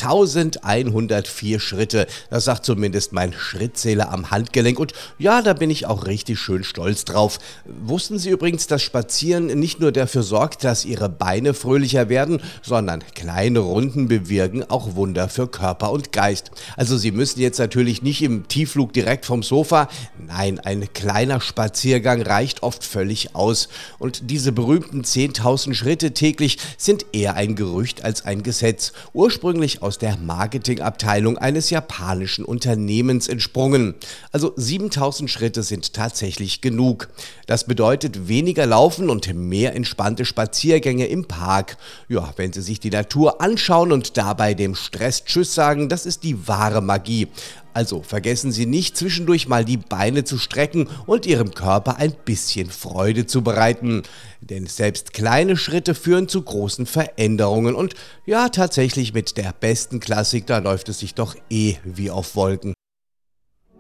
1104 Schritte. Das sagt zumindest mein Schrittzähler am Handgelenk. Und ja, da bin ich auch richtig schön stolz drauf. Wussten Sie übrigens, dass Spazieren nicht nur dafür sorgt, dass Ihre Beine fröhlicher werden, sondern kleine Runden bewirken auch Wunder für Körper und Geist. Also Sie müssen jetzt natürlich nicht im Tiefflug direkt vom Sofa. Nein, ein kleiner Spaziergang reicht oft völlig aus. Und diese berühmten 10.000 Schritte täglich sind eher ein Gerücht als ein Gesetz. Ursprünglich aus der Marketingabteilung eines japanischen Unternehmens entsprungen. Also 7.000 Schritte sind tatsächlich genug. Das bedeutet weniger Laufen und mehr entspannte Spaziergänge im Park. Ja, wenn Sie sich die Natur anschauen und dabei dem Stress Tschüss sagen, das ist die wahre Magie. Also vergessen Sie nicht, zwischendurch mal die Beine zu strecken und Ihrem Körper ein bisschen Freude zu bereiten. Denn selbst kleine Schritte führen zu großen Veränderungen. Und ja, tatsächlich mit der besten Klassik, da läuft es sich doch wie auf Wolken.